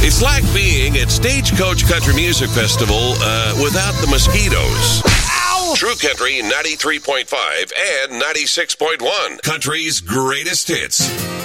It's like being at Stagecoach Country Music Festival without the mosquitoes. Ow! True Country 93.5 and 96.1. Country's greatest hits.